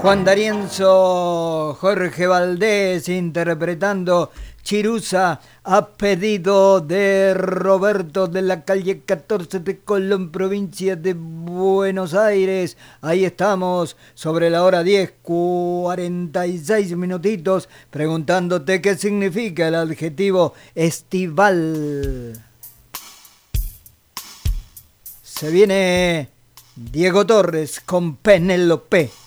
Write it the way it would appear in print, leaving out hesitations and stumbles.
Juan D'Arienzo, Jorge Valdés interpretando Chirusa a pedido de Roberto de la calle 14 de Colón, provincia de Buenos Aires. Ahí estamos sobre la hora 10, 46 minutitos, preguntándote qué significa el adjetivo estival. Se viene Diego Torres con Penélope.